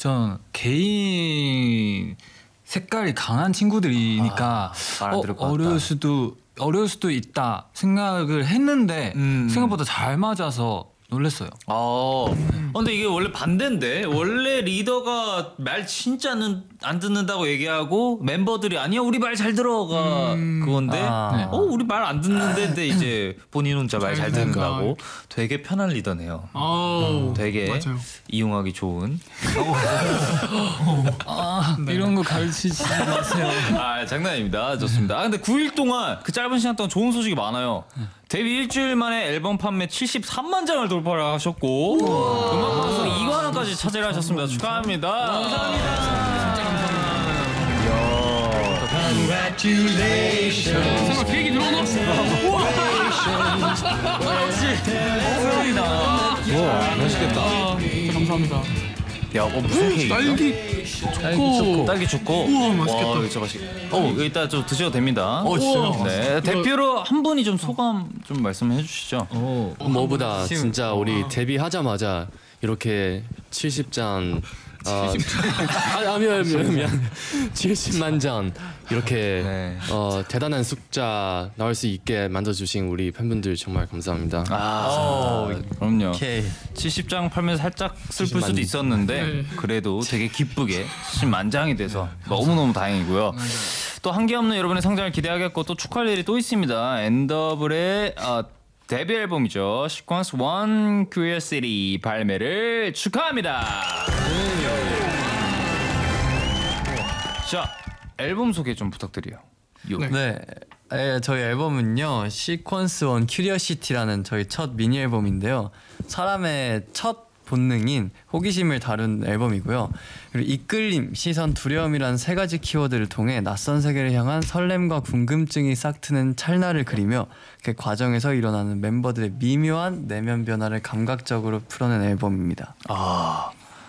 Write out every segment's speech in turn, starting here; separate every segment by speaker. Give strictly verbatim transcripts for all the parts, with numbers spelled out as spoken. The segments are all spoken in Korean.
Speaker 1: 전 개인 색깔이 강한 친구들이니까
Speaker 2: 아,
Speaker 1: 어, 어려울 수도 어려울 수도 있다 생각을 했는데 음. 생각보다 잘 맞아서 놀랬어요.
Speaker 2: 어. 음. 근데 이게 원래 반대인데 원래 리더가 말 진짜는 안 듣는다고 얘기하고 member들이 아니야 우리 말 잘 들어가 음. 그건데 아. 어 우리 말 안 듣는데 근데 이제 본인 혼자 말 잘 듣는다고 되게 편한 리더네요. 어, 되게 맞아요. 이용하기 좋은.
Speaker 1: 아, 네. 이런 거 가르치지 마세요.
Speaker 2: 아 장난입니다. 좋습니다. 아 근데 구 일 동안 그 짧은 시간 동안 좋은 소식이 많아요. 데뷔 일주일 만에 앨범 판매 칠십삼만 장을 돌파를 하셨고 음악방송 이 관왕까지 차지를 하셨습니다. 축하합니다.
Speaker 1: 감사합니다. 진짜 감사합니다.
Speaker 3: 설마 케이크 들어오나?
Speaker 1: 역시 감사합니다.
Speaker 2: 와 맛있겠다.
Speaker 3: 진짜 감사합니다.
Speaker 2: 야, 어, 무슨 케이크야?
Speaker 3: 딸기 초코.
Speaker 2: 딸기 초코. 딸기 초코.
Speaker 3: 우와 맛있겠다.
Speaker 2: 와, 진짜 맛있겠다. 어, 이따 좀 드셔도 됩니다.
Speaker 1: 어, 진짜요?
Speaker 2: 네, 대표로 한 분이 좀 소감 좀 말씀해 주시죠.
Speaker 4: 오. 뭐보다 진짜 우리 데뷔하자마자 이렇게 칠십 장 어, 아, 미안, 미안, 미안. 칠십만 장 이렇게 네. 어, 대단한 숫자 나올 수 있게 만들어주신 우리 팬분들 정말 감사합니다.
Speaker 2: 아, 오, 그럼요. 오케이. 칠십 장 팔면서 살짝 슬플 수도 있었는데 네. 그래도 되게 기쁘게 칠십만 장이 돼서 네. 너무너무 다행이고요. 또 한계 없는 여러분의 성장을 기대하겠고 또 축하할 일이 또 있습니다. 엔더블의 어, 데뷔 앨범이죠. 시퀀스 원 Curiosity 발매를 축하합니다. 자, 앨범 소개 좀 부탁드려요.
Speaker 5: 네. 네. 네, 저희 앨범은요. 시퀀스 원 큐리어시티라는 저희 첫 미니 앨범인데요. 사람의 첫 본능인 호기심을 다룬 앨범이고요. 그리고 이끌림, 시선, 두려움이라는 세 가지 키워드를 통해 낯선 세계를 향한 설렘과 궁금증이 싹트는 찰나를 그리며 그 과정에서 일어나는 멤버들의 미묘한 내면 변화를 감각적으로 풀어낸 앨범입니다. 아...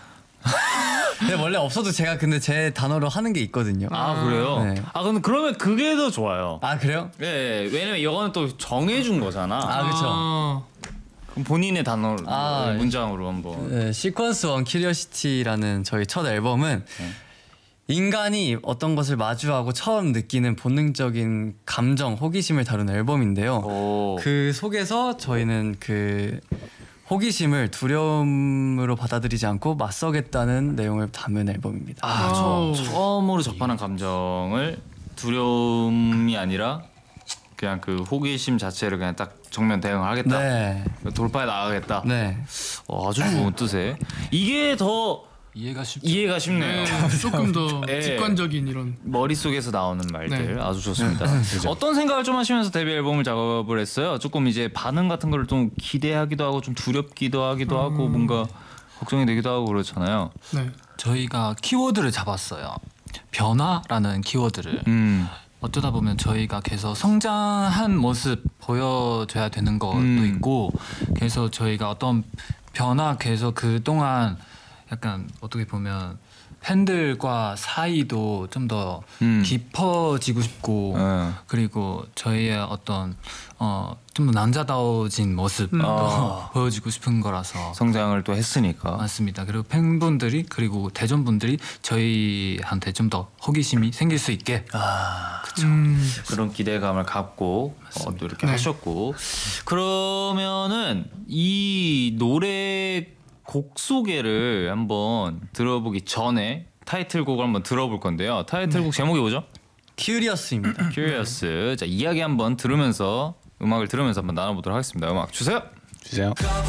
Speaker 5: 근데 원래 없어도 제가 근데 제 단어로 하는 게 있거든요.
Speaker 2: 아 그래요? 네. 아 근데 그러면 그게 더 좋아요.
Speaker 5: 아 그래요?
Speaker 2: 네, 왜냐면 이거는 또 정해준 거잖아.
Speaker 5: 아 그렇죠. 아...
Speaker 2: 그럼 본인의 단어 아, 문장으로 한번.
Speaker 5: 네, 시퀀스 원 큐리어시티라는 저희 첫 앨범은 네. 인간이 어떤 것을 마주하고 처음 느끼는 본능적인 감정, 호기심을 다룬 앨범인데요. 오. 그 속에서 저희는 그 호기심을 두려움으로 받아들이지 않고 맞서겠다는 내용을 담은 앨범입니다.
Speaker 2: 아, 저 처음으로 접하는 감정을 두려움이 아니라 그냥 그 호기심 자체를 그냥 딱 정면 대응하겠다. 네. 돌파해 나가겠다. 네. 어, 아주 좋은 뜻에 이게 더
Speaker 1: 이해가 쉽죠.
Speaker 2: 이해가 쉽네요.
Speaker 3: 네, 조금 더 네. 직관적인 이런
Speaker 2: 머릿속에서 나오는 말들 네. 아주 좋습니다. 네. 어떤 생각을 좀 하시면서 데뷔 앨범을 작업을 했어요? 조금 이제 반응 같은 걸 좀 기대하기도 하고 좀 두렵기도 하기도 음... 하고 뭔가 걱정이 되기도 하고 그렇잖아요. 네.
Speaker 1: 저희가 키워드를 잡았어요. 변화라는 키워드를. 음. 어쩌다 보면 저희가 계속 성장한 모습 보여줘야 되는 것도 음. 있고 그래서 저희가 어떤 변화 계속 그동안 약간 어떻게 보면 팬들과 사이도 좀 더 음. 깊어지고 싶고 음. 그리고 저희의 어떤 어, 좀 더 남자다워진 모습도 음. 어. 보여주고 싶은 거라서
Speaker 2: 성장을 또 했으니까
Speaker 1: 맞습니다. 그리고 팬분들이 그리고 대전분들이 저희한테 좀 더 호기심이 생길 수 있게
Speaker 2: 아, 그쵸. 음. 그런 기대감을 갖고 어, 또 이렇게 네. 하셨고 그러면은 이 노래 곡 소개를 한번 들어보기 전에 타이틀곡을 한번 들어볼 건데요. 타이틀곡 네. 제목이 뭐죠?
Speaker 5: 큐리어스입니다.
Speaker 2: 큐리어스. 자, 이야기 한번 들으면서 음악을 들으면서 한번 나눠보도록 하겠습니다. 음악 주세요.
Speaker 4: 주세요.